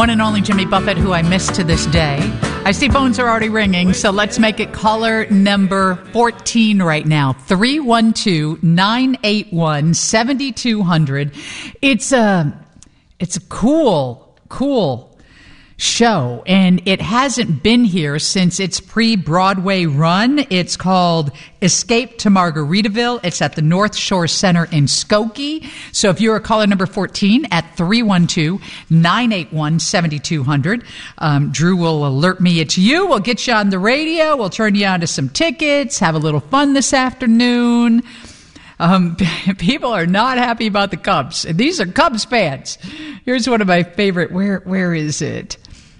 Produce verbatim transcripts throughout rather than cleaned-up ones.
One and only Jimmy Buffett, who I miss to this day. I see phones are already ringing, so let's make it caller number fourteen right now. three one two, nine eight one, seven two zero zero. It's a, it's a cool, cool show, and it hasn't been here since its pre-Broadway run. It's called Escape to Margaritaville. It's at the North Shore Center in Skokie. So if you're a caller number fourteen at three one two, nine eight one, seven two zero zero, um, Drew will alert me it's you. We'll get you on the radio. We'll turn you on to some tickets, have a little fun this afternoon. Um, people are not happy about the Cubs. And these are Cubs fans. Here's one of my favorite. Where, where is it?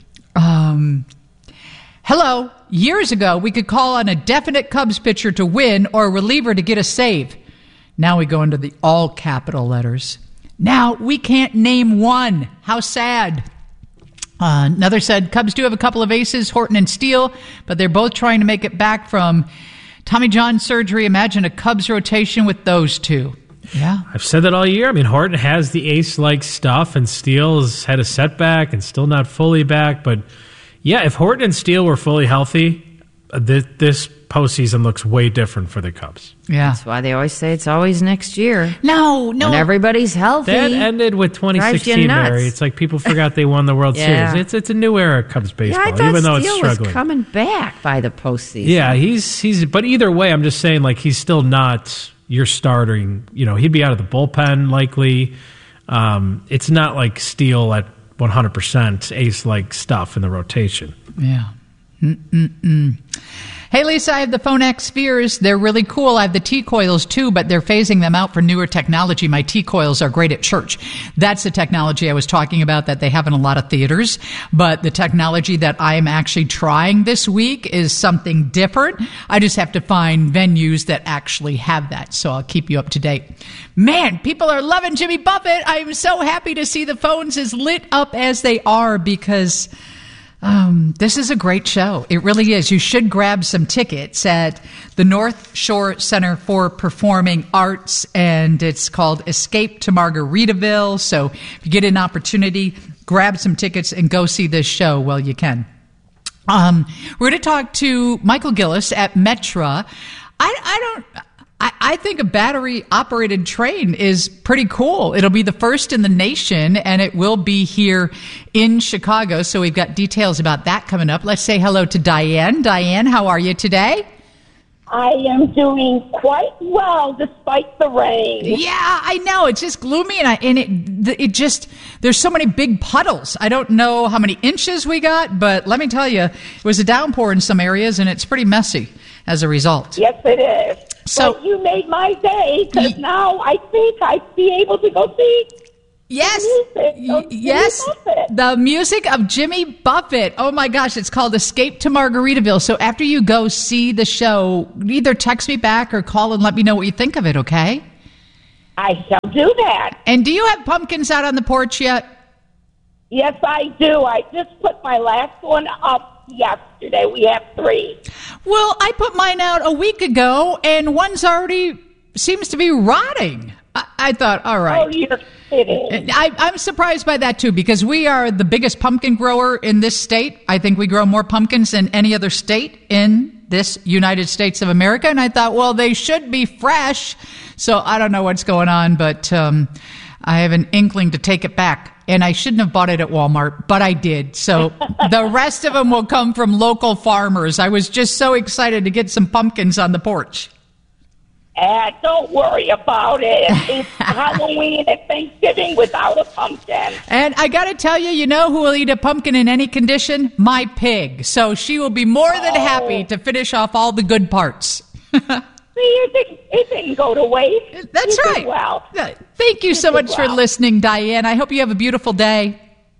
Um, hello. Years ago, we could call on a definite Cubs pitcher to win or a reliever to get a save. Now we go into the all capital letters. Now we can't name one. How sad. Uh, another said, Cubs do have a couple of aces, Horton and Steele, but they're both trying to make it back from Tommy John surgery. Imagine a Cubs rotation with those two. Yeah. I've said that all year. I mean, Horton has the ace-like stuff, and Steele has had a setback and still not fully back. But, yeah, if Horton and Steele were fully healthy, this, this postseason looks way different for the Cubs. Yeah. That's why they always say it's always next year. No, no. When everybody's healthy. That ended with twenty sixteen, Mary. It's like people forgot they won the World Yeah. Series. It's it's a new era of Cubs baseball, Yeah, I thought even though Steele it's struggling. was coming back by the postseason. Yeah, he's he's. But either way, I'm just saying, like, he's still not your starting. You know, he'd be out of the bullpen likely. Um, it's not like Steele at one hundred percent ace-like stuff in the rotation. Yeah. Mm-mm-mm. Hey, Lisa, I have the Phonak Spheres. They're really cool. I have the T-coils, too, but they're phasing them out for newer technology. My T-coils are great at church. That's the technology I was talking about that they have in a lot of theaters. But the technology that I am actually trying this week is something different. I just have to find venues that actually have that. So I'll keep you up to date. Man, people are loving Jimmy Buffett. I'm so happy to see the phones as lit up as they are because... Um, this is a great show. It really is. You should grab some tickets at the North Shore Center for Performing Arts, and it's called Escape to Margaritaville. So if you get an opportunity, grab some tickets and go see this show while you can. Um, we're going to talk to Michael Gillis at Metra. I, I don't... I, I think a battery-operated train is pretty cool. It'll be the first in the nation, and it will be here in Chicago. So we've got details about that coming up. Let's say hello to Diane. Diane, how are you today? I am doing quite well despite the rain. Yeah, I know. It's just gloomy, and, I, and it it just, there's so many big puddles. I don't know how many inches we got, but let me tell you, it was a downpour in some areas, and it's pretty messy as a result. Yes, it is. So but you made my day because y- now I think I'd be able to go see yes, the music of yes, Jimmy Buffett. The music of Jimmy Buffett. Oh my gosh, it's called Escape to Margaritaville. So after you go see the show, either text me back or call and let me know what you think of it, okay? I shall do that. And do you have pumpkins out on the porch yet? Yes, I do. I just put my last one up yesterday. We have three. Well, I put mine out a week ago, and one's already seems to be rotting. I, I thought, all right. Oh, you're kidding. I, I'm surprised by that, too, because we are the biggest pumpkin grower in this state. I think we grow more pumpkins than any other state in this United States of America. And I thought, well, they should be fresh. So I don't know what's going on, but um, I have an inkling to take it back. And I shouldn't have bought it at Walmart, but I did. So the rest of them will come from local farmers. I was just so excited to get some pumpkins on the porch. Uh, don't worry about it. It's Halloween and Thanksgiving without a pumpkin. And I got to tell you, you know who will eat a pumpkin in any condition? My pig. So she will be more than oh. happy to finish off all the good parts. See, it didn't, it didn't go to waste. That's you right. Did well. Thank you, you so much well. for listening, Diane. I hope you have a beautiful day.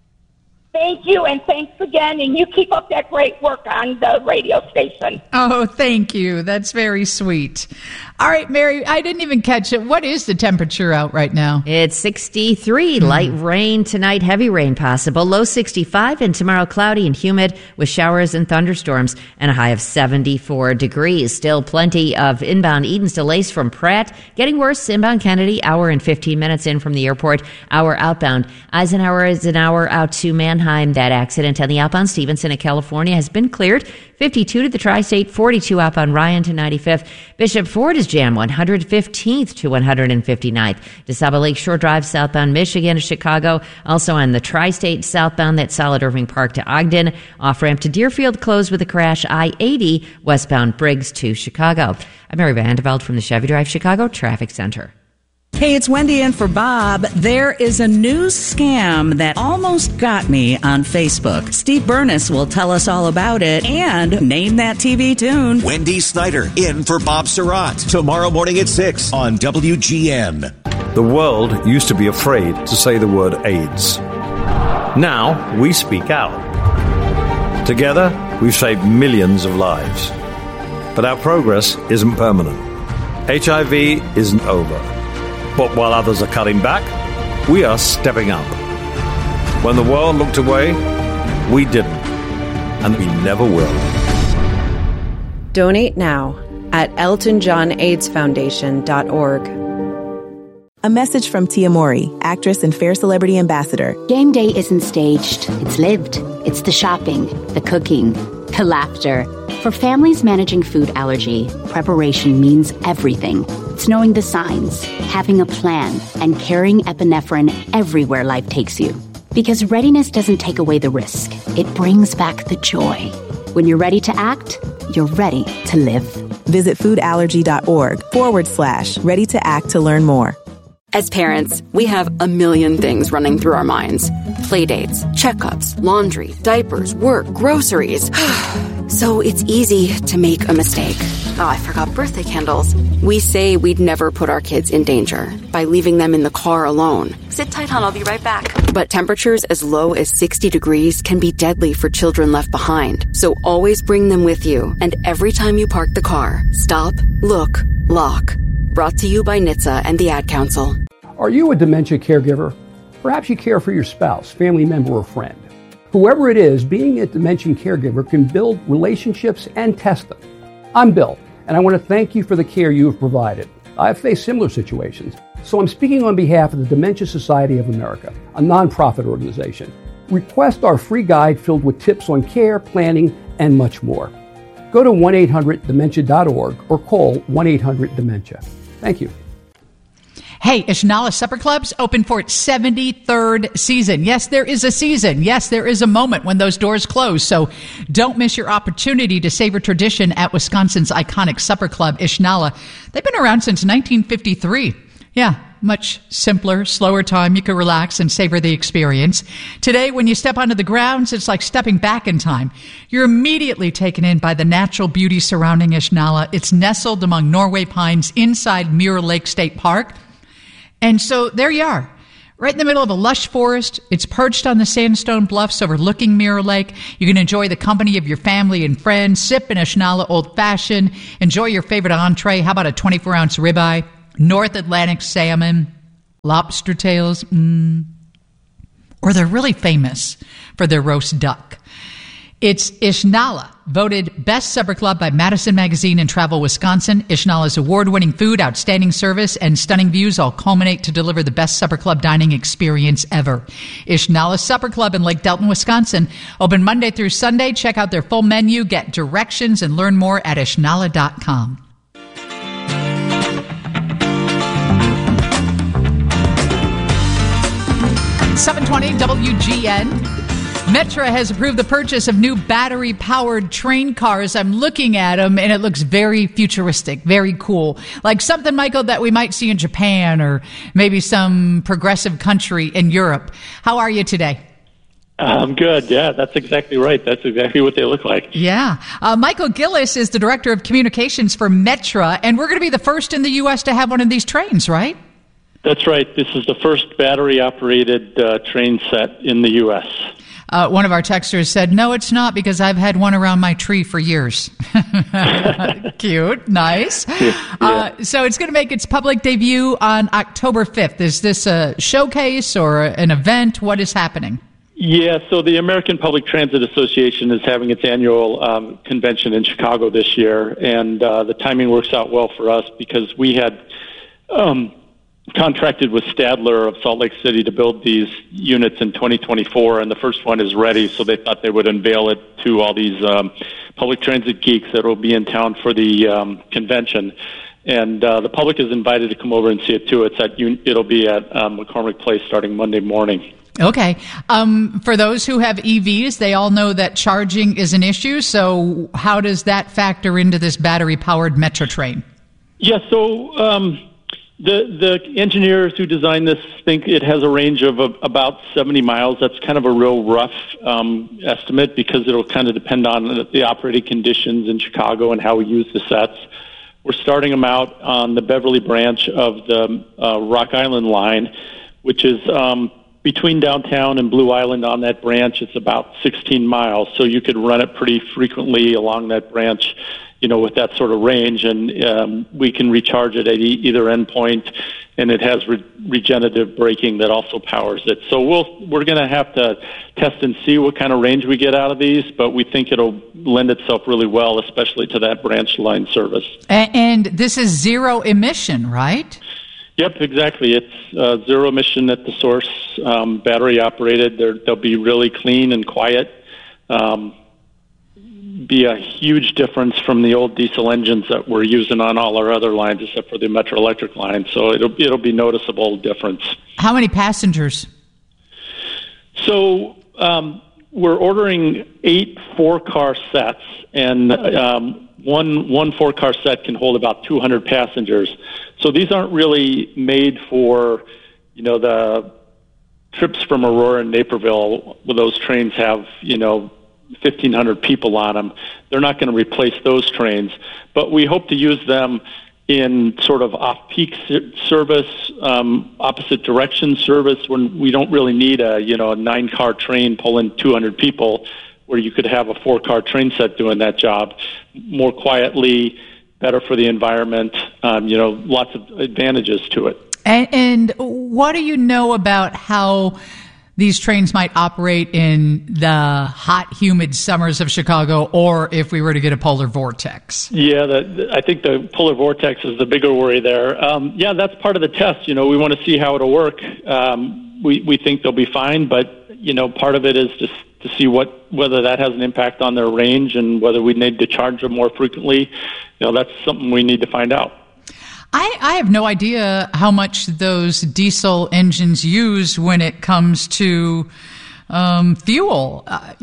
Thank you, and thanks again, and you keep up that great work on the radio station. Oh, thank you. That's very sweet. All right, Mary, I didn't even catch it. What is the temperature out right now? It's sixty-three. Mm. Light rain tonight, heavy rain possible. Low sixty-five, and tomorrow cloudy and humid with showers and thunderstorms, and a high of seventy-four degrees. Still plenty of inbound Edens delays from Pratt. Getting worse, inbound Kennedy, hour and fifteen minutes in from the airport. Hour outbound. Eisenhower is an hour out to Manhattan. Oppenheim. That accident on the outbound Stevenson at California has been cleared. fifty-two to the Tri-State, forty-two outbound Ryan to ninety-fifth. Bishop Ford is jammed one hundred fifteenth to one hundred fifty-ninth. DeSable Lakeshore Drive southbound Michigan to Chicago. Also on the Tri-State southbound, that's Solid Irving Park to Ogden. Off-ramp to Deerfield closed with a crash. I eighty westbound Briggs to Chicago. I'm Mary Vandeveld from the Chevy Drive Chicago Traffic Center. Hey, it's Wendy in for Bob. There is a news scam that almost got me on Facebook. Steve Burness will tell us all about it and name that T V tune. Wendy Snyder in for Bob Surratt. Tomorrow morning at six on W G N. The world used to be afraid to say the word AIDS. Now we speak out. Together, we've saved millions of lives. But our progress isn't permanent. H I V isn't over. But while others are cutting back, we are stepping up. When the world looked away, we didn't. And we never will. Donate now at elton john aids foundation dot org. A message from Tia Mori, actress and Fair Celebrity Ambassador. Game day isn't staged. It's lived. It's the shopping, the cooking, the laughter. For families managing food allergy, preparation means everything. It's knowing the signs, having a plan, and carrying epinephrine everywhere life takes you. Because readiness doesn't take away the risk. It brings back the joy. When you're ready to act, you're ready to live. Visit foodallergy.org forward slash ready to act to learn more. As parents, we have a million things running through our minds. Playdates, checkups, laundry, diapers, work, groceries. So it's easy to make a mistake. Oh, I forgot birthday candles. We say we'd never put our kids in danger by leaving them in the car alone. Sit tight, hon, I'll be right back. But temperatures as low as sixty degrees can be deadly for children left behind. So always bring them with you. And every time you park the car, stop, look, lock. Brought to you by N H T S A and the Ad Council. Are you a dementia caregiver? Perhaps you care for your spouse, family member, or friend. Whoever it is, being a dementia caregiver can build relationships and test them. I'm Bill, and I want to thank you for the care you have provided. I've faced similar situations, so I'm speaking on behalf of the Dementia Society of America, a nonprofit organization. Request our free guide filled with tips on care, planning, and much more. Go to one eight hundred dementia dot org or call one eight hundred dementia. Thank you. Hey, Ishnala Supper Club's open for its seventy-third season. Yes, there is a season. Yes, there is a moment when those doors close. So don't miss your opportunity to savor tradition at Wisconsin's iconic supper club, Ishnala. They've been around since nineteen fifty-three. Yeah, much simpler, slower time. You can relax and savor the experience. Today, when you step onto the grounds, it's like stepping back in time. You're immediately taken in by the natural beauty surrounding Ishnala. It's nestled among Norway pines inside Muir Lake State Park. And so there you are, right in the middle of a lush forest. It's perched on the sandstone bluffs overlooking Mirror Lake. You can enjoy the company of your family and friends, sip an Ishnala Old Fashioned, enjoy your favorite entree. How about a twenty-four ounce ribeye, North Atlantic salmon, lobster tails, mm. or they're really famous for their roast duck. It's Ishnala, voted Best Supper Club by Madison Magazine and Travel Wisconsin. Ishnala's award-winning food, outstanding service, and stunning views all culminate to deliver the best supper club dining experience ever. Ishnala Supper Club in Lake Delton, Wisconsin. Open Monday through Sunday. Check out their full menu, get directions, and learn more at ishnala dot com. seven twenty W G N. Metra has approved the purchase of new battery-powered train cars. I'm looking at them, and it looks very futuristic, very cool. Like something, Michael, that we might see in Japan or maybe some progressive country in Europe. How are you today? I'm good. Yeah, that's exactly right. That's exactly what they look like. Yeah. Uh, Michael Gillis is the Director of Communications for Metra, and we're going to be the first in the U S to have one of these trains, right? That's right. This is the first battery-operated uh, train set in the U S Uh, one of our texters said, no, it's not, because I've had one around my tree for years. Cute. Nice. Yeah, yeah. Uh, so it's going to make its public debut on October fifth. Is this a showcase or an event? What is happening? Yeah, so the American Public Transit Association is having its annual um, convention in Chicago this year, and uh, the timing works out well for us because we had um, contracted with Stadler of Salt Lake City to build these units in twenty twenty-four, and the first one is ready, so they thought they would unveil it to all these um, public transit geeks that will be in town for the um, convention. And uh, the public is invited to come over and see it, too. It's at, it'll be at um, McCormick Place starting Monday morning. Okay. Um, for those who have E Vs, they all know that charging is an issue, so how does that factor into this battery-powered Metro train? Yeah, so... Um, The the engineers who designed this think it has a range of uh, about seventy miles. That's kind of a real rough um, estimate because it'll kind of depend on the, the operating conditions in Chicago and how we use the sets. We're starting them out on the Beverly branch of the uh, Rock Island line, which is um, between downtown and Blue Island on that branch. It's about sixteen miles, so you could run it pretty frequently along that branch, you know, with that sort of range, and um, we can recharge it at e- either endpoint, and it has re- regenerative braking that also powers it. So we'll, we're going to have to test and see what kind of range we get out of these, but we think it'll lend itself really well, especially to that branch line service. And, and this is zero emission, right? Yep, exactly. It's uh, zero emission at the source, um, battery operated. They're, they'll be really clean and quiet. Um, be a huge difference from the old diesel engines that we're using on all our other lines except for the Metro Electric line. So it'll it'll be noticeable difference. How many passengers? So um, we're ordering eight four-car sets, and um, one one four-car set can hold about two hundred passengers. So these aren't really made for, you know, the trips from Aurora and Naperville where those trains have, you know, fifteen hundred people on them. They're not going to replace those trains, but we hope to use them in sort of off-peak service, um, opposite direction service when we don't really need a, you know, a nine-car train pulling two hundred people, where you could have a four-car train set doing that job more quietly, better for the environment, um, you know, lots of advantages to it. And, and what do you know about how these trains might operate in the hot, humid summers of Chicago, or if we were to get a polar vortex? Yeah, the, I think the polar vortex is the bigger worry there. Um, yeah, that's part of the test. You know, we want to see how it'll work. Um, we, we think they'll be fine, but, you know, part of it is just to see what whether that has an impact on their range and whether we need to charge them more frequently. You know, that's something we need to find out. I, I have no idea how much those diesel engines use when it comes to um, fuel. Uh,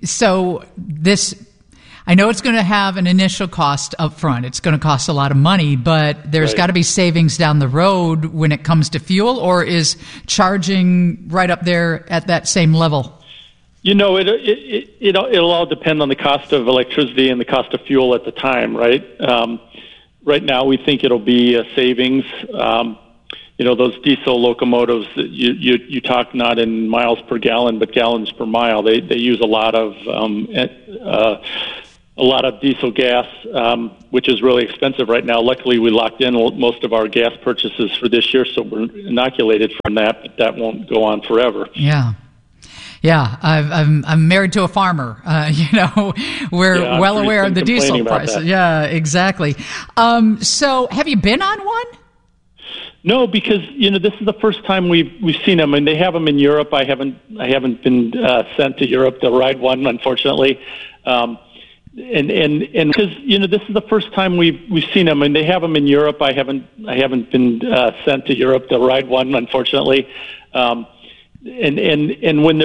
so this, I know it's going to have an initial cost up front. It's going to cost a lot of money, but there's right. got to be savings down the road when it comes to fuel, or is charging right up there at that same level? You know, it, it, it, it'll, it'll all depend on the cost of electricity and the cost of fuel at the time, right? Um, Right now, we think it'll be a savings. Um, you know, those diesel locomotives, you, you, you talk not in miles per gallon, but gallons per mile. They they use a lot of um, uh, a lot of diesel gas, um, which is really expensive right now. Luckily, we locked in most of our gas purchases for this year, so we're inoculated from that. But that won't go on forever. Yeah. Yeah, I've, I'm I'm married to a farmer. Uh, you know, we're yeah, well aware of the diesel price. Yeah, exactly. Um, so, have you been on one? No, because you know this is the first time we've we've seen them, and they have them in Europe. I haven't I haven't been uh, sent to Europe to ride one, unfortunately. Um, and and and because you know this is the first time we've we've seen them, and they have them in Europe. I haven't I haven't been uh, sent to Europe to ride one, unfortunately. Um, and and and when they're